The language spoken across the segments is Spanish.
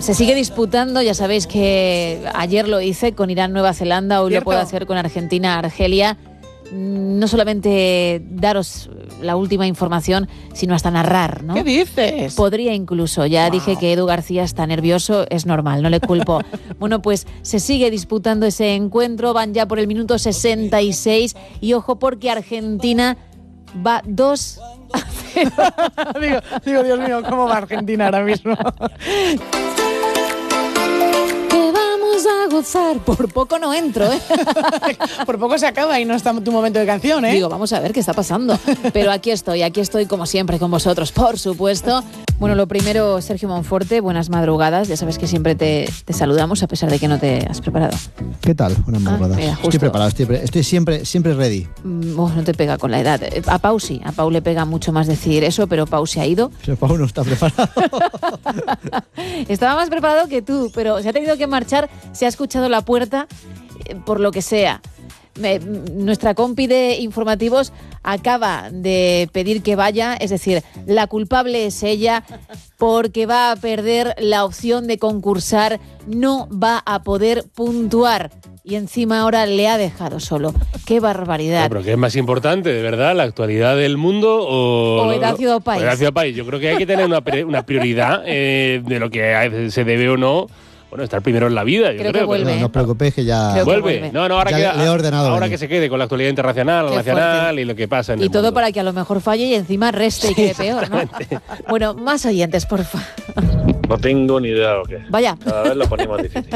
se sigue disputando, ya sabéis que ayer lo hice con Irán, Nueva Zelanda, hoy ¿Cierto? lo puedo hacer con Argentina, Argelia. No solamente daros la última información, sino hasta narrar, ¿no? ¿Qué dices? Podría incluso, ya dije que Edu García está nervioso, es normal, no le culpo. Bueno, pues se sigue disputando ese encuentro, van ya por el minuto 66 y ojo porque Argentina va 2-0. digo, Dios mío, ¿cómo va Argentina ahora mismo? Que vamos a gozar. Por poco no entro, ¿eh? Por poco se acaba y no está tu momento de canción, ¿eh? Digo, vamos a ver qué está pasando. Pero aquí estoy como siempre con vosotros, por supuesto. Bueno, lo primero, Sergio Monforte, buenas madrugadas. Ya sabes que siempre te saludamos a pesar de que no te has preparado. ¿Qué tal? Buenas madrugadas. Mira, estoy preparado, estoy siempre ready. No te pega con la edad. A Pau sí, a Pau le pega mucho más decir eso, pero Pau se ha ido. Pero Pau no está preparado. Estaba más preparado que tú, pero se ha tenido que marchar, se ha escuchado la puerta, por lo que sea. Nuestra compi de informativos acaba de pedir que vaya, es decir, la culpable es ella porque va a perder la opción de concursar, no va a poder puntuar y encima ahora le ha dejado solo. ¡Qué barbaridad! Pero ¿qué es más importante, de verdad, la actualidad del mundo o Edad Ciudad País? Edad Ciudad País. Yo creo que hay que tener una prioridad de lo que se debe o no. Bueno, estar primero en la vida, yo creo. Que vuelve. No os preocupéis que ya... Vuelve. No, ahora ya le he ordenado ahora venir. que se quede con la actualidad internacional, Qué nacional fuerte. y lo que pasa en Y el todo mundo. para que a lo mejor falle y encima reste y quede peor, ¿no? Bueno, más oyentes, por favor. No tengo ni idea de lo que es. Vaya. Cada vez lo ponemos difícil.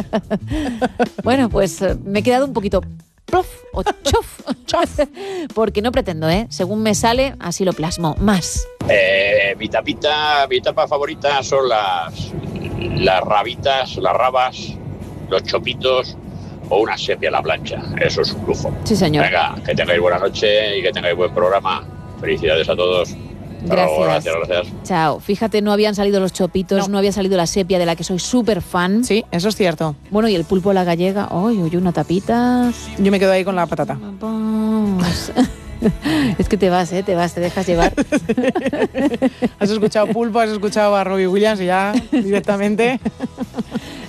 Bueno, pues me he quedado un poquito prof o chof, porque no pretendo, según me sale, así lo plasmo. Más. Mi tapa favorita son las rabitas, las rabas, los chopitos o una sepia a la plancha. Eso es un lujo. Sí, señor. Venga, que tengáis buena noche y que tengáis buen programa. Felicidades a todos. Hasta luego, Gracias. gracias. Chao. Fíjate, no habían salido los chopitos, no había salido la sepia, de la que soy súper fan. Sí, eso es cierto. Bueno, y el pulpo a la gallega. Uy, una tapita. Yo me quedo ahí con la patata. Vamos. Es que te dejas llevar. Has escuchado Pulpo, has escuchado a Robbie Williams y ya directamente...